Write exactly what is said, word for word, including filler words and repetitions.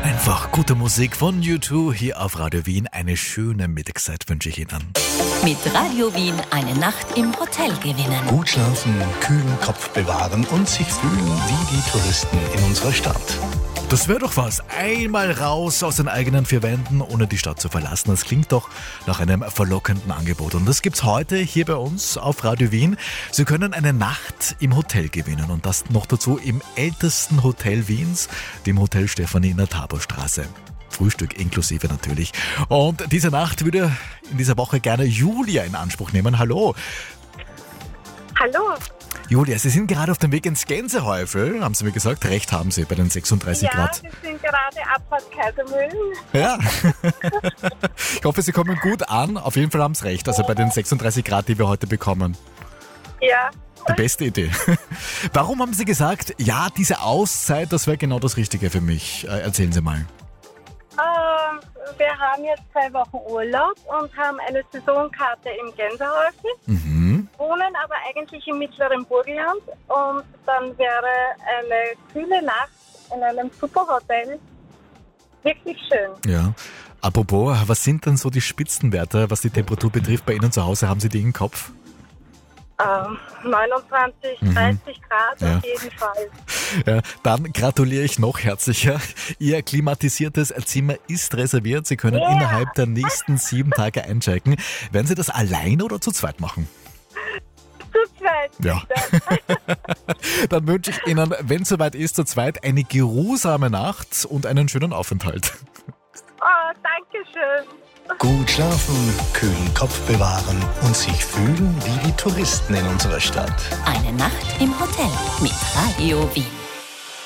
Einfach gute Musik von U zwei hier auf Radio Wien. Eine schöne Mittagszeit wünsche ich Ihnen. Mit Radio Wien eine Nacht im Hotel gewinnen. Gut schlafen, kühlen Kopf bewahren und sich fühlen wie die Touristen in unserer Stadt. Das wäre doch was. Einmal raus aus den eigenen vier Wänden, ohne die Stadt zu verlassen. Das klingt doch nach einem verlockenden Angebot. Und das gibt's heute hier bei uns auf Radio Wien. Sie können eine Nacht im Hotel gewinnen. Und das noch dazu im ältesten Hotel Wiens, dem Hotel Stefanie in der Taborstraße. Frühstück inklusive natürlich. Und diese Nacht würde in dieser Woche gerne Julia in Anspruch nehmen. Hallo. Hallo. Julia, Sie sind gerade auf dem Weg ins Gänsehäufel, haben Sie mir gesagt. Recht haben Sie bei den sechsunddreißig ja, Grad. Ja, wir sind gerade Abfahrt Kaisermühlen. Ja. Ich hoffe, Sie kommen gut an. Auf jeden Fall haben Sie recht. Also bei den sechsunddreißig Grad, die wir heute bekommen. Ja. Die beste Idee. Warum haben Sie gesagt, ja, diese Auszeit, das wäre genau das Richtige für mich? Erzählen Sie mal. Ähm, wir haben jetzt zwei Wochen Urlaub und haben eine Saisonkarte im Gänsehäufel. Mhm. Wohnen aber eigentlich im mittleren Burgenland. Und dann wäre eine kühle Nacht in einem Superhotel wirklich schön. Ja. Apropos, was sind denn so die Spitzenwerte, was die Temperatur betrifft bei Ihnen zu Hause? Haben Sie die im Kopf? Ähm, neunundzwanzig, Mhm. dreißig Grad Ja. auf jeden Fall. Ja, dann gratuliere ich noch herzlicher. Ihr klimatisiertes Zimmer ist reserviert. Sie können Yeah. innerhalb der nächsten sieben Tage einchecken. Werden Sie das alleine oder zu zweit machen? Zu zweit. Ja. bitte. Dann wünsche ich Ihnen, wenn es soweit ist, zu zweit eine geruhsame Nacht und einen schönen Aufenthalt. Oh, danke schön. Gut schlafen, kühlen Kopf bewahren und sich fühlen wie die Touristen in unserer Stadt. Eine Nacht im Hotel mit Radio Wien.